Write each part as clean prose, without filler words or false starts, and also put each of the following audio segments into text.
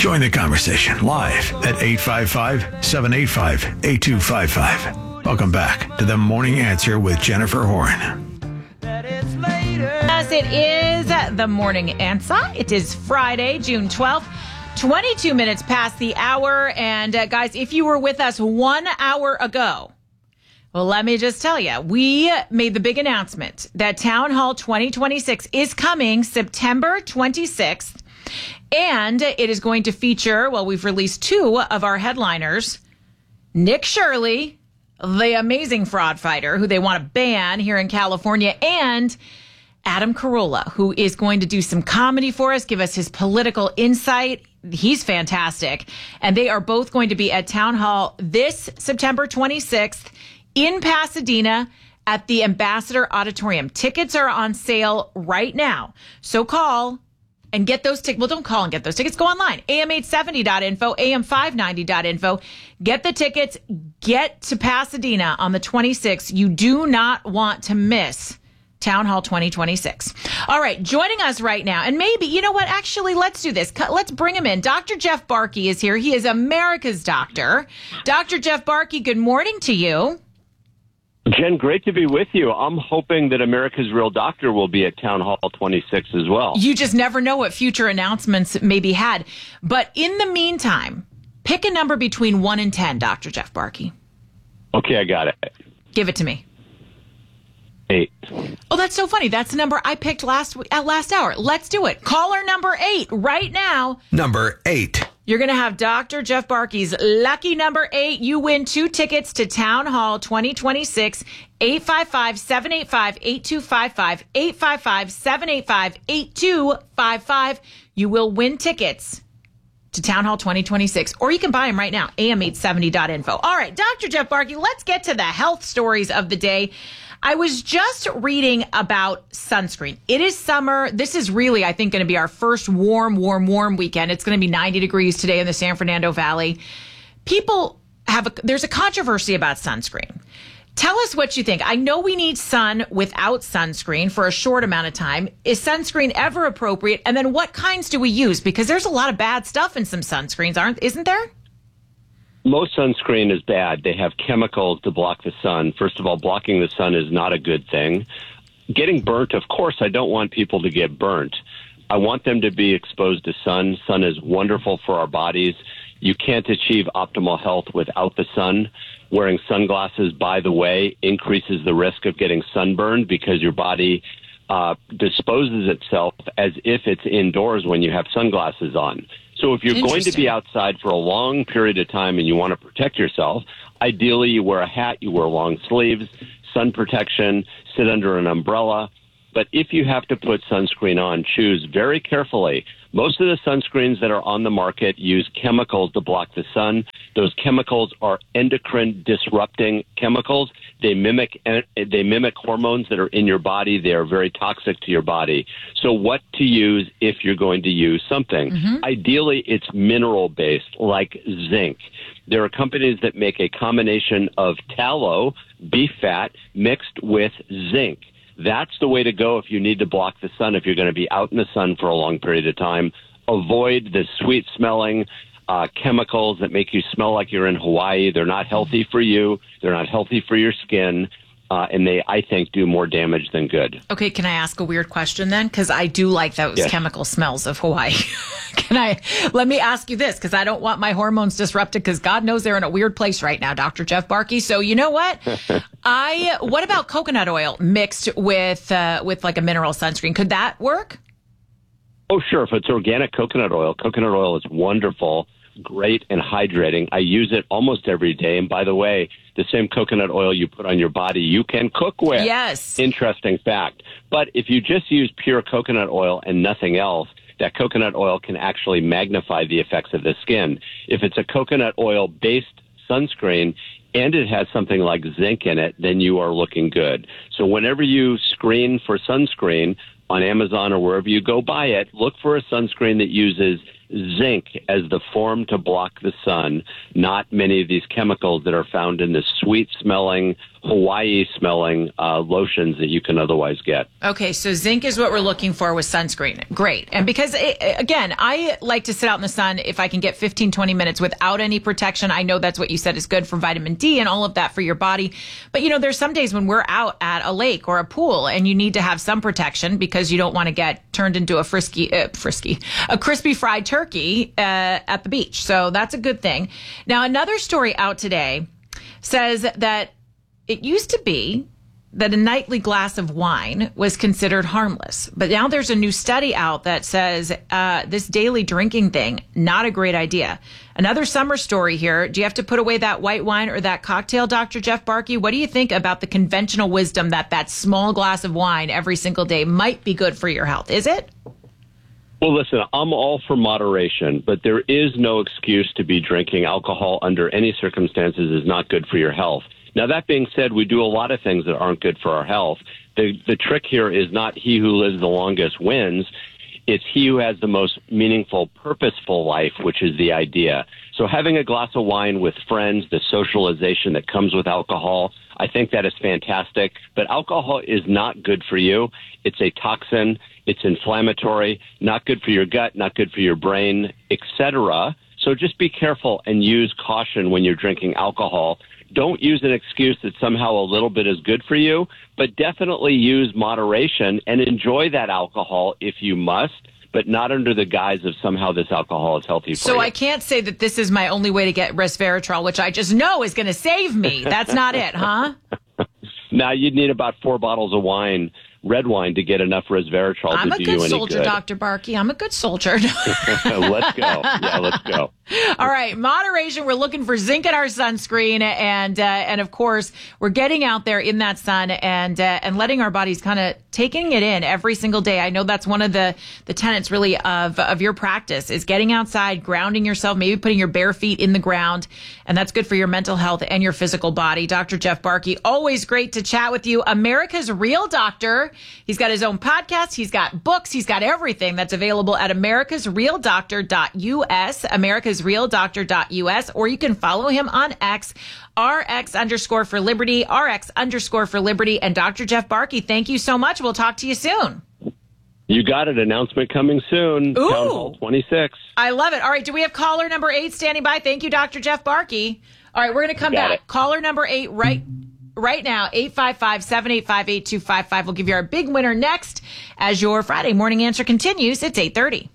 Join the conversation live at 855-785-8255. Welcome back to The Morning Answer with Jennifer Horn. Yes, it is The Morning Answer. It is Friday, June 12th, 22 minutes past the hour. And guys, if you were with us 1 hour ago, well, let me just tell you, we made the big announcement that Town Hall 2026 is coming September 26th. And it is going to feature, well, we've released two of our headliners, Nick Shirley, the amazing fraud fighter who they want to ban here in California, and Adam Carolla, who is going to do some comedy for us, give us his political insight. He's fantastic. And they are both going to be at Town Hall this September 26th in Pasadena at the Ambassador Auditorium. Tickets are on sale right now. So call and get those tickets. Well, don't call and get those tickets. Go online. am870.info, am590.info. Get the tickets. Get to Pasadena on the 26th. You do not want to miss Town Hall 2026. All right, joining us right now, and maybe, you know what, actually, let's do this. Let's bring him in. Dr. Jeff Barke is here. He is America's doctor. Dr. Jeff Barke, good morning to you. Jen, great to be with you. I'm hoping that America's Real Doctor will be at Town Hall 26 as well. You just never know what future announcements may be had. But in the meantime, pick a number between 1 and 10, Dr. Jeff Barke. Okay, I got it. Give it to me. 8. Oh, that's so funny. That's the number I picked last hour. Let's do it. Caller number 8 right now. Number 8. You're going to have Dr. Jeff Barke's lucky number 8. You win 2 tickets to Town Hall 2026, 855-785-8255, 855-785-8255. You will win tickets to Town Hall 2026, or you can buy them right now, am870.info. All right, Dr. Jeff Barke, let's get to the health stories of the day. I was just reading about sunscreen. It is summer. This is really, I think, going to be our first warm weekend. It's going to be 90 degrees today in the San Fernando Valley. There's a controversy about sunscreen. Tell us what you think. I know we need sun without sunscreen for a short amount of time. Is sunscreen ever appropriate? And then what kinds do we use? Because there's a lot of bad stuff in some sunscreens, isn't there? Most sunscreen is bad. They have chemicals to block the sun. First of all, blocking the sun is not a good thing. Getting burnt, of course, I don't want people to get burnt. I want them to be exposed to sun. Sun is wonderful for our bodies. You can't achieve optimal health without the sun. Wearing sunglasses, by the way, increases the risk of getting sunburned because your body disposes itself as if it's indoors when you have sunglasses on. So if you're going to be outside for a long period of time and you want to protect yourself, ideally you wear a hat, you wear long sleeves, sun protection, sit under an umbrella. But if you have to put sunscreen on, choose very carefully. Most of the sunscreens that are on the market use chemicals to block the sun. Those chemicals are endocrine disrupting chemicals. They mimic hormones that are in your body. They are very toxic to your body. So what to use if you're going to use something? Mm-hmm. Ideally, it's mineral-based, like zinc. There are companies that make a combination of tallow, beef fat, mixed with zinc. That's the way to go if you need to block the sun, if you're going to be out in the sun for a long period of time. Avoid the sweet-smelling chemicals that make you smell like you're in Hawaii. They're not healthy for you. They're not healthy for your skin. And they, I think, do more damage than good. Okay, can I ask a weird question then? Because I do like those chemical smells of Hawaii. Let me ask you this, because I don't want my hormones disrupted, because God knows they're in a weird place right now, Dr. Jeff Barke. So you know what? What about coconut oil mixed with like a mineral sunscreen? Could that work? Oh, sure. If it's organic coconut oil is wonderful, great, and hydrating. I use it almost every day. And by the way, the same coconut oil you put on your body, you can cook with. Yes. Interesting fact. But if you just use pure coconut oil and nothing else, that coconut oil can actually magnify the effects of the skin. If it's a coconut oil-based sunscreen and it has something like zinc in it, then you are looking good. So whenever you screen for sunscreen on Amazon or wherever you go buy it, look for a sunscreen that uses zinc as the form to block the sun, not many of these chemicals that are found in the sweet-smelling Hawaii-smelling lotions that you can otherwise get. Okay, so zinc is what we're looking for with sunscreen. Great. And because, again, I like to sit out in the sun if I can get 15, 20 minutes without any protection. I know that's what you said is good for vitamin D and all of that for your body. But, there's some days when we're out at a lake or a pool and you need to have some protection because you don't want to get turned into a crispy fried turkey at the beach. So that's a good thing. Now, another story out today says that it used to be that a nightly glass of wine was considered harmless. But now there's a new study out that says this daily drinking thing, not a great idea. Another summer story here. Do you have to put away that white wine or that cocktail, Dr. Jeff Barke? What do you think about the conventional wisdom that small glass of wine every single day might be good for your health? Is it? Well, listen, I'm all for moderation, but there is no excuse to be drinking alcohol under any circumstances is not good for your health. Now, that being said, we do a lot of things that aren't good for our health. The trick here is not he who lives the longest wins. It's he who has the most meaningful, purposeful life, which is the idea. So having a glass of wine with friends, the socialization that comes with alcohol, I think that is fantastic. But alcohol is not good for you. It's a toxin. It's inflammatory, not good for your gut, not good for your brain, etc. So just be careful and use caution when you're drinking alcohol. Don't use an excuse that somehow a little bit is good for you, but definitely use moderation and enjoy that alcohol if you must, but not under the guise of somehow this alcohol is healthy for you. So I can't say that this is my only way to get resveratrol, which I just know is going to save me. That's not it, huh? Now, you'd need about 4 bottles of wine, red wine, to get enough resveratrol to do you any good. I'm a good soldier, Dr. Barke. I'm a good soldier. Let's go. Yeah, let's go. All right, moderation. We're looking for zinc in our sunscreen, and of course, we're getting out there in that sun and letting our bodies kind of taking it in every single day. I know that's one of the tenets really of your practice is getting outside, grounding yourself, maybe putting your bare feet in the ground, and that's good for your mental health and your physical body. Dr. Jeff Barke, always great to chat with you. America's Real Doctor. He's got his own podcast. He's got books. He's got everything that's available at americasrealdoctor.us, americasrealdoctor.us, or you can follow him on X, RX_for Liberty, RX_for Liberty. And Dr. Jeff Barke, thank you so much. We'll talk to you soon. You got it. Announcement coming soon. Ooh. Town Hall 26. I love it. All right. Do we have caller number 8 standing by? Thank you, Dr. Jeff Barke. All right. We're going to come back. Caller number 8 right now, 855-785-8255. We'll give you our big winner next as your Friday morning answer continues. It's 8:30.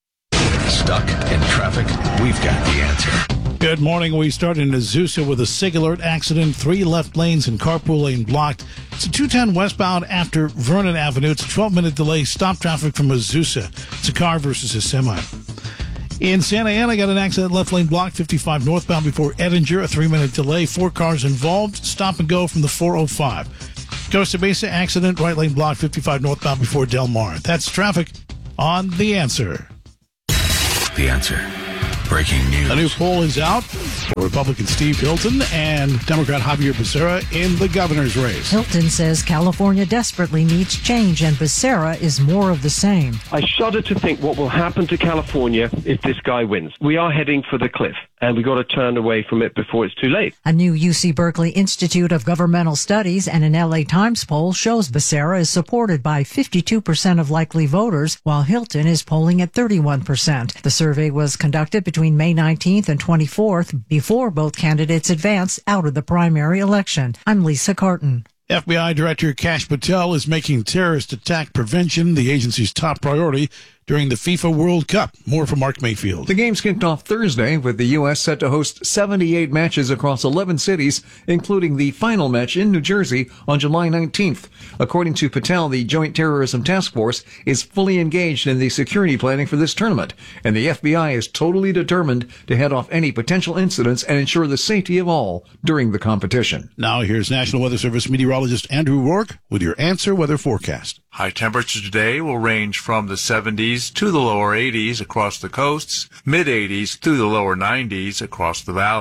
Stuck in traffic? We've got the answer. Good morning. We start in Azusa with a SIG alert accident. 3 left lanes and carpool lane blocked. It's a 210 westbound after Vernon Avenue. It's a 12-minute delay. Stop traffic from Azusa. It's a car versus a semi. In Santa Ana, got an accident, left lane blocked, 55 northbound before Edinger, a 3-minute delay, 4 cars involved, stop and go from the 405. Costa Mesa accident, right lane blocked, 55 northbound before Del Mar. That's traffic on The Answer. The Answer. Breaking news. A new poll is out. Republican Steve Hilton and Democrat Javier Becerra in the governor's race. Hilton says California desperately needs change, and Becerra is more of the same. I shudder to think what will happen to California if this guy wins. We are heading for the cliff, and we've got to turn away from it before it's too late. A new UC Berkeley Institute of Governmental Studies and an LA Times poll shows Becerra is supported by 52% of likely voters, while Hilton is polling at 31%. The survey was conducted between May 19th and 24th, before both candidates advance out of the primary election. I'm Lisa Carton. FBI Director Kash Patel is making terrorist attack prevention the agency's top priority during the FIFA World Cup. More from Mark Mayfield. The games kicked off Thursday with the U.S. set to host 78 matches across 11 cities, including the final match in New Jersey on July 19th. According to Patel, the Joint Terrorism Task Force is fully engaged in the security planning for this tournament, and the FBI is totally determined to head off any potential incidents and ensure the safety of all during the competition. Now here's National Weather Service meteorologist Andrew Rourke with your Answer Weather forecast. High temperatures today will range from the 70s to the lower 80s across the coasts, mid-80s through the lower 90s across the valleys.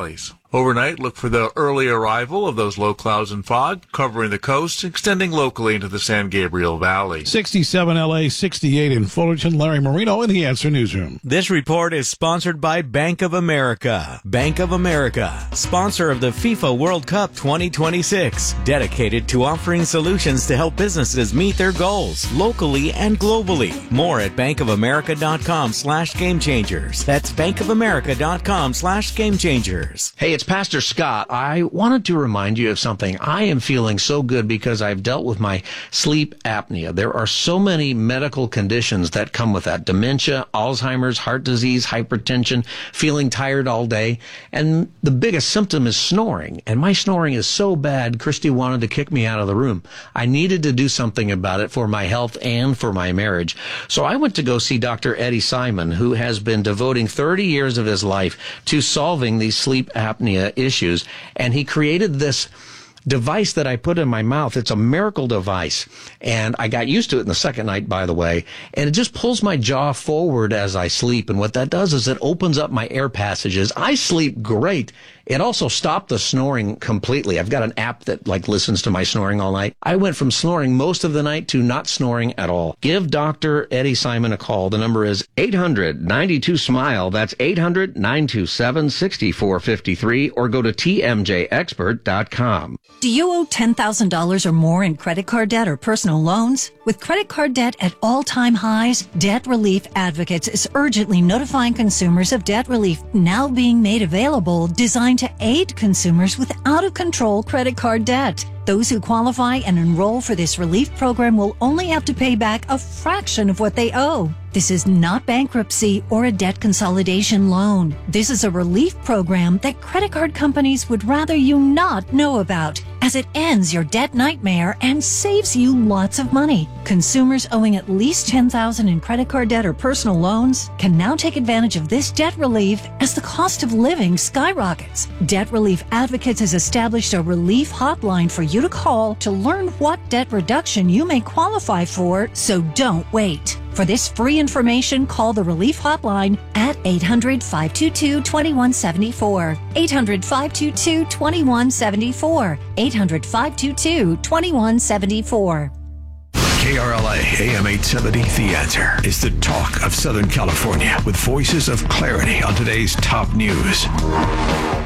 Overnight, look for the early arrival of those low clouds and fog covering the coast, extending locally into the San Gabriel Valley. 67 LA, 68 in Fullerton. Larry Marino in the Answer Newsroom. This report is sponsored by Bank of America. Bank of America, sponsor of the FIFA World Cup 2026, dedicated to offering solutions to help businesses meet their goals locally and globally. More at bankofamerica.com/gamechangers. That's bankofamerica.com/gamechangers. Hey, it's Pastor Scott. I wanted to remind you of something. I am feeling so good because I've dealt with my sleep apnea. There are so many medical conditions that come with that. Dementia, Alzheimer's, heart disease, hypertension, feeling tired all day. And the biggest symptom is snoring. And my snoring is so bad, Christy wanted to kick me out of the room. I needed to do something about it for my health and for my marriage. So I went to go see Dr. Eddie Simon, who has been devoting 30 years of his life to solving these sleep apnea issues, and he created this device that I put in my mouth. It's a miracle device, and I got used to it in the second night, by the way, and it just pulls my jaw forward as I sleep, and what that does is it opens up my air passages. I sleep great. It also stopped the snoring completely. I've got an app that listens to my snoring all night. I went from snoring most of the night to not snoring at all. Give Dr. Eddie Simon a call. The number is 800-92-SMILE. That's 800-927-6453, or go to tmjexpert.com. Do you owe $10,000 or more in credit card debt or personal loans? With credit card debt at all-time highs, Debt Relief Advocates is urgently notifying consumers of debt relief now being made available, designed to aid consumers with out-of-control credit card debt. Those who qualify and enroll for this relief program will only have to pay back a fraction of what they owe. This is not bankruptcy or a debt consolidation loan. This is a relief program that credit card companies would rather you not know about, as it ends your debt nightmare and saves you lots of money. Consumers owing at least $10,000 in credit card debt or personal loans can now take advantage of this debt relief as the cost of living skyrockets. Debt Relief Advocates has established a relief hotline for you to call to learn what debt reduction you may qualify for, so don't wait. For this free information, call the Relief Hotline at 800-522-2174. 800-522-2174. 800-522-2174. KRLA AM 870, The Answer, is the talk of Southern California, with voices of clarity on today's top news.